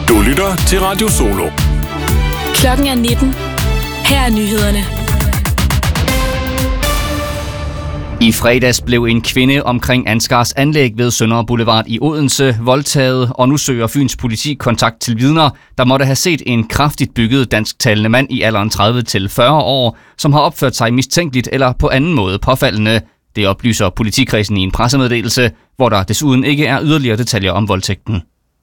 Du lytter til Radio Solo. Klokken er 19. Her er nyhederne. I fredags blev en kvinde omkring Ansgars anlæg ved Søndre Boulevard i Odense voldtaget, og nu søger Fyns politi kontakt til vidner, der måtte have set en kraftigt bygget dansktalende mand i alderen 30 til 40 år, som har opført sig mistænkeligt eller på anden måde påfaldende. Det oplyser politikredsen i en pressemeddelelse, hvor der desuden ikke er yderligere detaljer om voldtægten.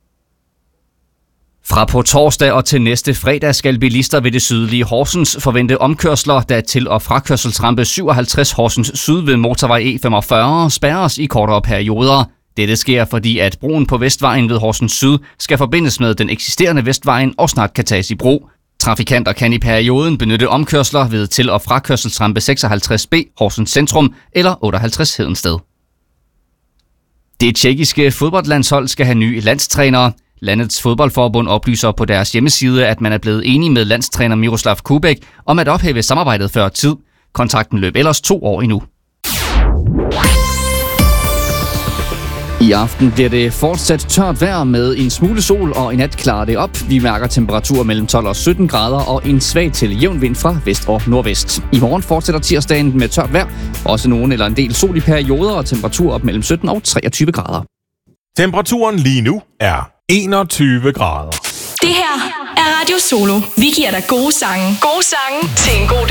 Fra på torsdag og til næste fredag skal bilister ved det sydlige Horsens forvente omkørsler, da til- og frakørselsrampe 57 Horsens Syd ved motorvej E45 spærres i kortere perioder. Dette sker, fordi at broen på Vestvejen ved Horsens Syd skal forbindes med den eksisterende Vestvejen og snart kan tages i brug. Trafikanter kan i perioden benytte omkørsler ved til- og frakørselsrampe 56B Horsens Centrum eller 58 Hedensted. Det tjekkiske fodboldlandshold skal have nye landstrænere. Landets fodboldforbund oplyser på deres hjemmeside, at man er blevet enig med landstræner Miroslav Kubek om at ophæve samarbejdet før tid. Kontrakten løb ellers 2 år endnu. I aften bliver det fortsat tørt vejr med en smule sol, og i nat klarer det op. Vi mærker temperaturer mellem 12 og 17 grader og en svag til jævn vind fra vest og nordvest. I morgen fortsætter tirsdagen med tørt vejr. Også nogen eller en del sol i perioder og temperaturer op mellem 17 og 23 grader. Temperaturen lige nu er 21 grader. Det her er Radio Solo. Vi giver dig gode sange. Gode sange til en god